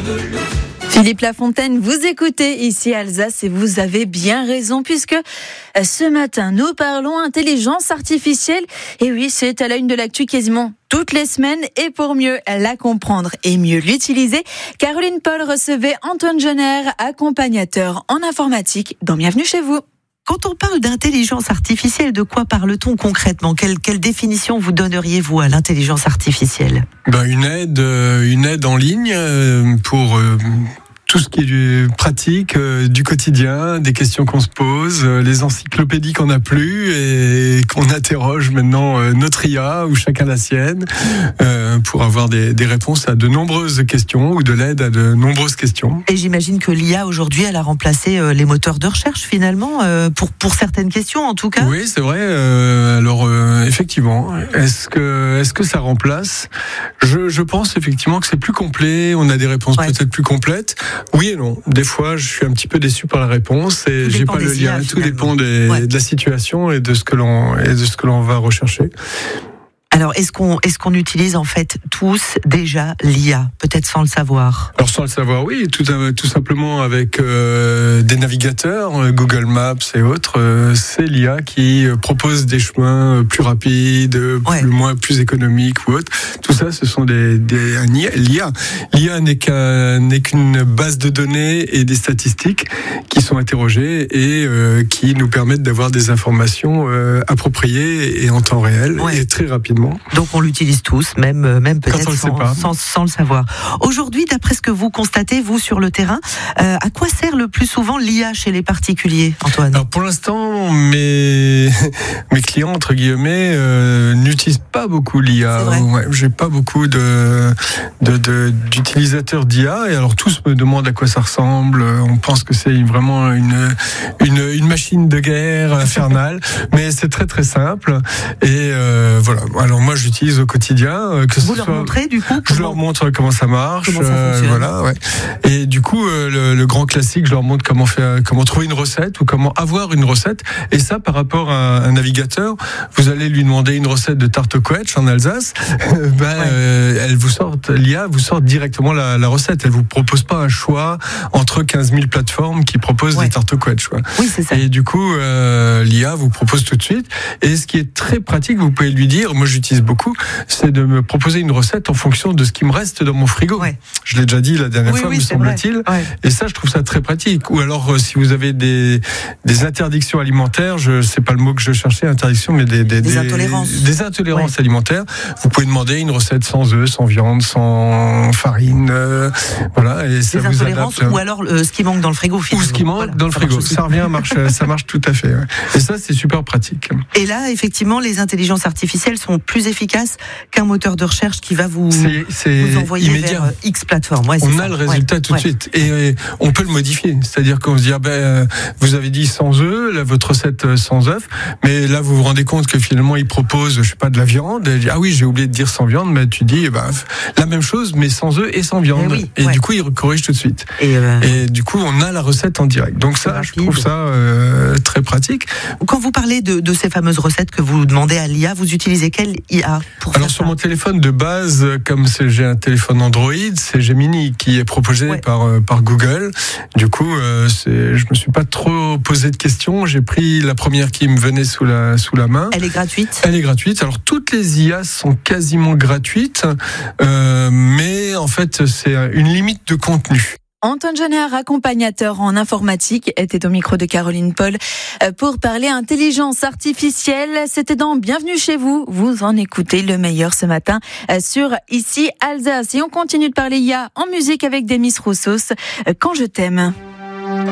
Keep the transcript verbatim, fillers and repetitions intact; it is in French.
Philippe Lafontaine, vous écoutez ici Alsace et vous avez bien raison puisque ce matin nous parlons intelligence artificielle et oui, c'est à la une de l'actu quasiment toutes les semaines et pour mieux la comprendre et mieux l'utiliser, Caroline Paul recevait Antoine Jenner, accompagnateur en informatique dans Bienvenue chez vous. Quand on parle d'intelligence artificielle, de quoi parle-t-on concrètement ? Quelle, quelle définition vous donneriez-vous à l'intelligence artificielle ? Ben, une aide, une aide en ligne pour euh, tout ce qui est du pratique, euh, du quotidien, des questions qu'on se pose, euh, les encyclopédies qu'on n'a plus et qu'on interroge maintenant euh, notre I A ou chacun la sienne euh, pour avoir des, des réponses à de nombreuses questions ou de l'aide à de nombreuses questions. Et j'imagine que l'I A aujourd'hui, elle a remplacé euh, les moteurs de recherche finalement euh, pour pour certaines questions en tout cas. Oui, c'est vrai. Euh, alors euh, effectivement, est-ce que est-ce que ça remplace ? Je je pense effectivement que c'est plus complet. On a des réponses ouais. peut-être plus complètes. Oui et non. Des fois, je suis un petit peu déçu par la réponse et Tout j'ai pas le lien. Tout dépend des, ouais. de la situation et de ce que l'on et de ce que l'on va rechercher. Alors, est-ce qu'on est-ce qu'on utilise en fait tous déjà l'I A, peut-être sans le savoir ? Alors sans le savoir, oui, tout, tout simplement avec euh, des navigateurs, Google Maps et autres, euh, c'est l'I A qui propose des chemins plus rapides, ouais. plus moins plus économiques ou autres. Tout ça, ce sont des, des un I A. L'I A, l'I A n'est qu'un n'est qu'une base de données et des statistiques qui sont interrogées et euh, qui nous permettent d'avoir des informations euh, appropriées et en temps réel ouais. et très rapidement. Donc on l'utilise tous, même même peut-être sans, le sans, sans le savoir. Aujourd'hui, d'après ce que vous constatez, vous sur le terrain, euh, à quoi sert le plus souvent l'I A chez les particuliers, Antoine ? Alors pour l'instant, mes mes clients entre guillemets euh, n'utilisent pas beaucoup l'I A. Ouais, j'ai pas beaucoup de, de, de d'utilisateurs d'I A et alors tous me demandent à quoi ça ressemble. On pense que c'est vraiment une une une machine de guerre infernale, mais c'est très très simple et euh, voilà. Alors moi j'utilise au quotidien. Que Vous ce leur soit, montrez du coup Je leur montre comment ça marche. Comment ça euh, voilà, ouais. Et du coup euh, le, le grand classique, je leur montre comment faire, comment trouver une recette ou comment avoir une recette. Et ça par rapport à un navigateur, vous allez lui demander une recette de tarte au quetch en Alsace, ben ouais. euh, elle vous sort, l'I A vous sort directement la, la recette. Elle vous propose pas un choix entre quinze mille plateformes qui proposent ouais. des tartes au quetch. Quoi. Oui, c'est ça. Et du coup euh, l'I A vous propose tout de suite. Et ce qui est très pratique, vous pouvez lui dire, moi j'utilise beaucoup, c'est de me proposer une recette en fonction de ce qui me reste dans mon frigo. Ouais. Je l'ai déjà dit la dernière oui, fois, oui, me semble-t-il. Ouais. Et ça, je trouve ça très pratique. Ou alors, euh, si vous avez des, des interdictions alimentaires, je sais pas le mot que je cherchais, interdiction, mais des, des, des, des intolérances, des intolérances ouais. alimentaires. Vous pouvez demander une recette sans œufs, sans viande, sans farine, euh, voilà. Et ça des vous intolérances adapte. Ou alors euh, ce qui manque dans le frigo. Finalement. Ou ce qui manque voilà, dans le frigo. Ça, ça revient, marche, ça marche tout à fait. Ouais. Et ça, c'est super pratique. Et là, effectivement, les intelligences artificielles sont plus efficaces qu'un moteur de recherche qui va vous, c'est, c'est vous envoyer immédiat. vers X plateforme. Ouais, on ça. a le résultat ouais. tout de ouais. suite et euh, on peut le modifier. C'est-à-dire qu'on se dit ah ben vous avez dit sans œufs, là votre recette sans œufs, mais là vous vous rendez compte que finalement il propose je sais pas de la viande. Et dit, ah oui j'ai oublié de dire sans viande, mais tu dis eh ben la même chose mais sans œufs et sans viande. Et, oui, et ouais. du coup il corrige tout de suite. Et, euh... et du coup on a la recette en direct. Donc ça je trouve ça euh, très pratique. Quand vous parlez de, de ces fameuses recettes que vous demandez à l'I A, vous utilisez quelle I A pour Alors sur ça? Mon téléphone de base, comme c'est, j'ai un téléphone Android, c'est Gemini qui est proposé ouais. par euh, par Google. Du coup, euh, c'est, je me suis pas trop posé de questions. J'ai pris la première qui me venait sous la sous la main. Elle est gratuite. Elle est gratuite. Alors toutes les I A sont quasiment gratuites, euh, mais en fait c'est une limite de contenu. Antoine Jenner, accompagnateur en informatique, était au micro de Caroline Paul pour parler intelligence artificielle. C'était dans Bienvenue chez vous. Vous en écoutez le meilleur ce matin sur Ici Alsace. Et on continue de parler I A en musique avec Demis Roussos. Quand je t'aime.